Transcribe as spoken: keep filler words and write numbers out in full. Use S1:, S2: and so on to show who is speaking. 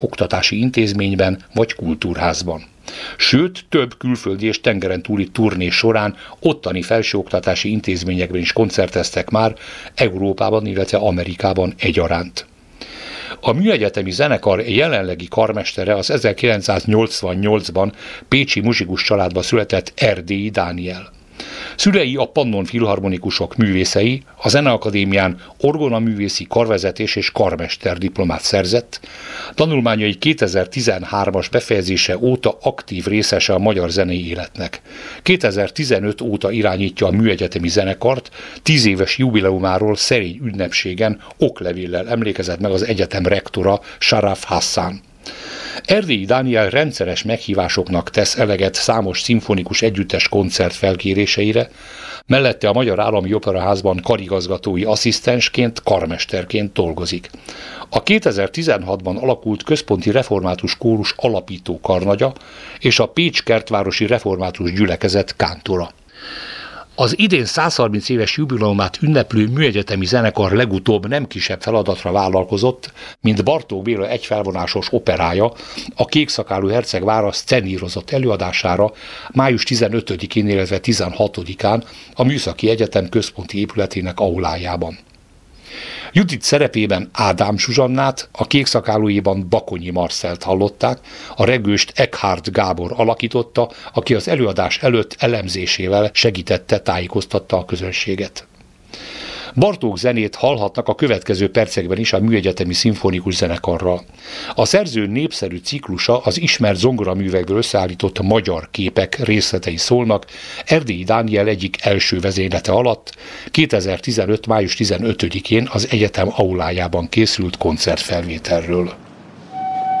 S1: oktatási intézményben vagy kultúrházban. Sőt, több külföldi és tengeren túli turné során ottani felsőoktatási intézményekben is koncerteztek már, Európában, illetve Amerikában egyaránt. A Műegyetemi Zenekar jelenlegi karmestere az ezerkilencszáznyolcvannyolcban pécsi muzsikus családba született Erdélyi Dániel. Szülei a Pannon Filharmonikusok művészei, a Zeneakadémián orgonaművészi karvezetés és karmester diplomát szerzett, tanulmányai kétezer-tizenhármas befejezése óta aktív részese a magyar zenei életnek. kétezer-tizenöt óta irányítja a Műegyetemi Zenekart, tíz éves jubileumáról szerény ünnepségen oklevéllel emlékezett meg az egyetem rektora, Saraf Hassan. Erdélyi Dániel rendszeres meghívásoknak tesz eleget számos szimfonikus együttes koncert felkéréseire, mellette a Magyar Állami Operaházban karigazgatói asszisztensként, karmesterként dolgozik. A kétezer-tizenhatban alakult Központi Református Kórus alapító karnagya és a Pécs Kertvárosi Református Gyülekezet kántora. Az idén százharminc éves jubileumát ünneplő Műegyetemi Zenekar legutóbb nem kisebb feladatra vállalkozott, mint Bartók Béla egyfelvonásos operája, a Kékszakálú herceg vára szcenírozott előadására május tizenötödikén, illetve tizenhatodikán a Műszaki Egyetem központi épületének aulájában. Judit szerepében Ádám Zsuzsannát, a Kékszakálóiban Bakonyi Marcelt hallották, a regőst Eckhard Gábor alakította, aki az előadás előtt elemzésével segítette, tájékoztatta a közönséget. Bartók zenét hallhatnak a következő percekben is a Műegyetemi Szimfonikus Zenekarral. A szerző népszerű ciklusa, az ismert zongoraművekből összeállított magyar képek részletei szólnak Erdélyi Dániel egyik első vezénylete alatt kétezer-tizenöt. május tizenötödikén az egyetem aulájában készült koncertfelvételről.